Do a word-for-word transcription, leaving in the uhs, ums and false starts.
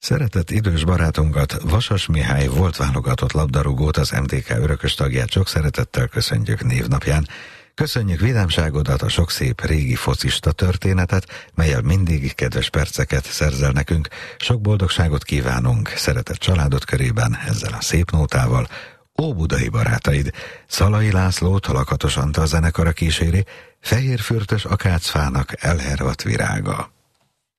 Szeretett idős barátunkat, Vasas Mihály volt válogatott labdarúgót, az em té ká örökös tagját sok szeretettel köszöntjük névnapján. Köszönjük vidámságodat, a sok szép régi focista történetet, melyel mindig kedves perceket szerzel nekünk. Sok boldogságot kívánunk szeretett családod körében ezzel a szép nótával. Óbudai barátaid, Szalai Lászlót, Lakatos Antal zenekara kíséri, Fehérfürtös akácfának elhervadt virága.